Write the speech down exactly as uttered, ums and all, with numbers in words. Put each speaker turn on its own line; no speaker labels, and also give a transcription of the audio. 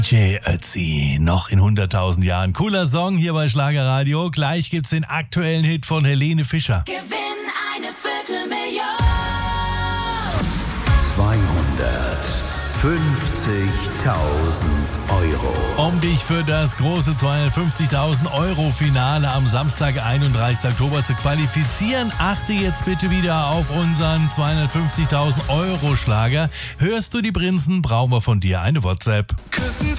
D J Ötzi, noch in hunderttausend Jahren. Cooler Song hier bei Schlagerradio. Gleich gibt's den aktuellen Hit von Helene Fischer.
Gewinn eine Viertelmillion.
zweihundertfünfzigtausend Euro.
Um dich für das große zweihundertfünfzigtausend Euro Finale am Samstag, einunddreißigsten Oktober zu qualifizieren, achte jetzt bitte wieder auf unseren zweihundertfünfzigtausend Euro Schlager. Hörst du die Prinzen, brauchen wir von dir eine WhatsApp.
Küssen